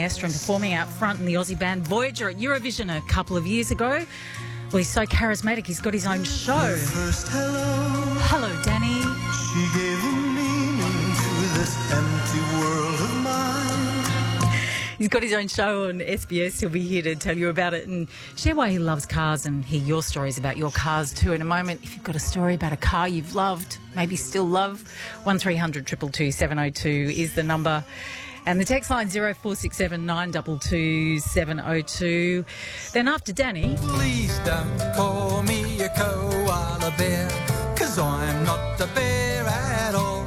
Estrin performing out front in the Aussie band Voyager at Eurovision a couple of years ago. Well, he's so charismatic, he's got his own show. First Hello, Danny. she gave a meaning to this empty world of mine. He's got his own show on SBS. He'll be here to tell you about it and share why he loves cars and hear your stories about your cars too in a moment. If you've got a story about a car you've loved, maybe still love, 1300 222 702 is the number. And the text line 0467 922 702. Then after Danny... Please don't call me a koala bear, 'cause I'm not a bear at all.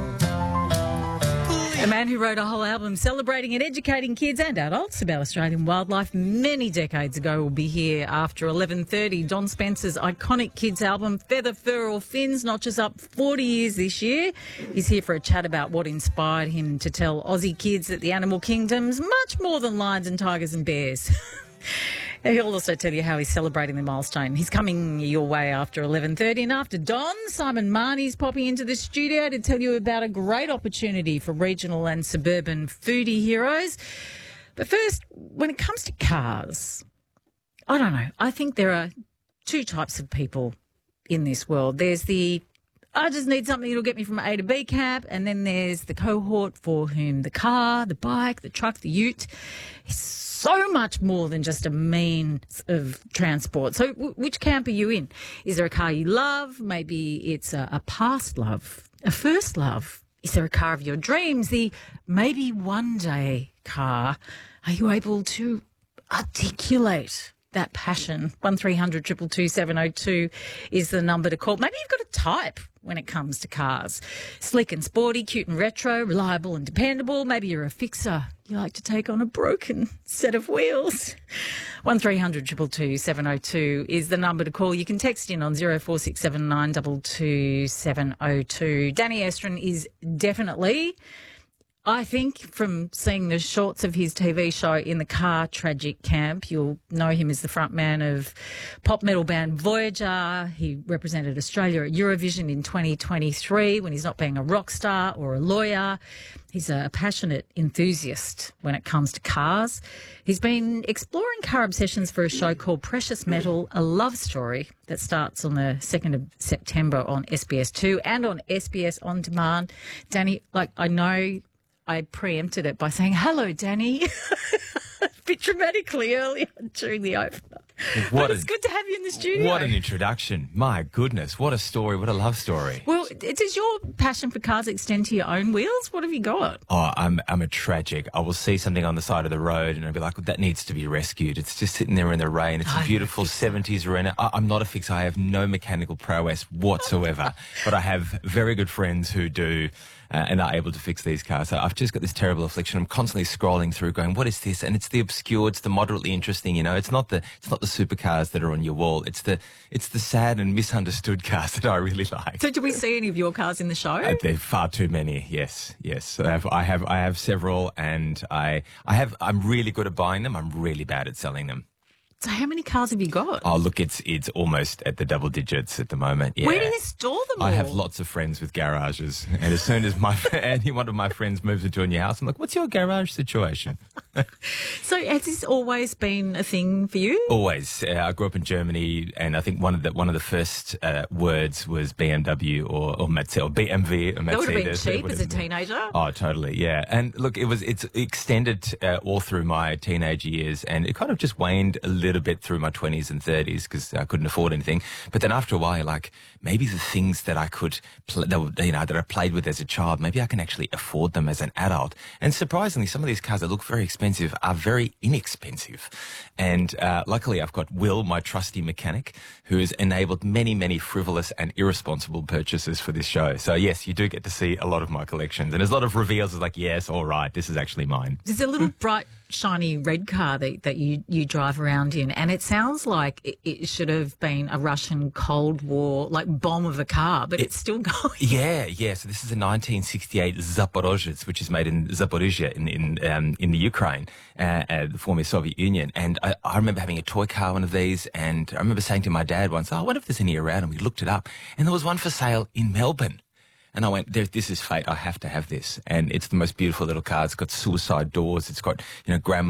A man who wrote a whole album celebrating and educating kids and adults about Australian wildlife many decades ago will be here after 11:30. Don Spencer's iconic kids album, Feather, Fur or Fins, notches up 40 years this year. He's here for a chat about what inspired him to tell Aussie kids that the animal kingdom's much more than lions and tigers and bears. He'll also tell you how he's celebrating the milestone. He's coming your way after 11:30. And after Don, Simon Marnie's popping into the studio to tell you about a great opportunity for regional and suburban foodie heroes. But first, when it comes to cars, I don't know. I think there are two types of people in this world. There's the I just need something that'll get me from A to B camp. And then there's the cohort for whom the car, the bike, the truck, the ute is so much more than just a means of transport. So which camp are you in? Is there a car you love? Maybe it's a past love, a first love. Is there a car of your dreams? The maybe one day car. Are you able to articulate that passion? 1300 222 702 is the number to call. Maybe you've got a type when it comes to cars. Sleek and sporty, cute and retro, reliable and dependable. Maybe you're a fixer. You like to take on a broken set of wheels. 1300 222 702 is the number to call. You can text in on 0467 922 702. Danny Estrin is definitely, I think, from seeing the shorts of his TV show In the Car Tragic Camp, you'll know him as the front man of pop metal band Voyager. He represented Australia at Eurovision in 2023 when he's not being a rock star or a lawyer. He's a passionate enthusiast when it comes to cars. He's been exploring car obsessions for a show called Precious Metal, a love story that starts on the 2nd of September on SBS2 and on SBS On Demand. Danny, I know I preempted it by saying, hello, Danny, a bit dramatically earlier during the opener. It's good to have you in the studio. What an introduction. My goodness, what a story, what a love story. Well, does your passion for cars extend to your own wheels? What have you got? Oh, I'm a tragic. I will see something on the side of the road and I'll be like, that needs to be rescued. It's just sitting there in the rain. It's a beautiful 70s Renault. I'm not a fixer. I have no mechanical prowess whatsoever, but I have very good friends who do. And are able to fix these cars. So I've just got this terrible affliction. I'm constantly scrolling through going, what is this? And it's the obscure, it's the moderately interesting, you know. It's not the supercars that are on your wall. It's the sad and misunderstood cars that I really like. So do we see any of your cars in the show? There are far too many, yes. I have several and I'm really good at buying them. I'm really bad at selling them. So how many cars have you got? Oh, look, it's almost at the double digits at the moment. Yeah. Where do you store them all? I have lots of friends with garages. And as soon as any one of my friends moves into a new house, I'm like, what's your garage situation? So has this always been a thing for you? Always. I grew up in Germany, and I think one of the first words was BMW or Mercedes, or BMW or Mercedes. That would have been cheap as a teenager. Oh, totally, yeah. And look, it's extended all through my teenage years, and it kind of just waned a little bit through my 20s and 30s because I couldn't afford anything. But then after a while, like, maybe the things that I could, that I played with as a child, maybe I can actually afford them as an adult. And surprisingly, some of these cars that look very expensive are very inexpensive. And luckily, I've got Will, my trusty mechanic, who has enabled many, many frivolous and irresponsible purchases for this show. So yes, you do get to see a lot of my collections. And there's a lot of reveals. It's like, yes, all right, this is actually mine. There's a little bright, shiny red car that you drive around in, and it sounds like it should have been a Russian Cold War bomb of a car, but it's still going. Yeah. So this is a 1968 Zaporozhets, which is made in Zaporizhia in the Ukraine, the former Soviet Union. And I remember having a toy car, one of these, and I remember saying to my dad once, I wonder if there's any around, and we looked it up, and there was one for sale in Melbourne. And I went, this is fate. I have to have this. And it's the most beautiful little car. It's got suicide doors. It's got, grandma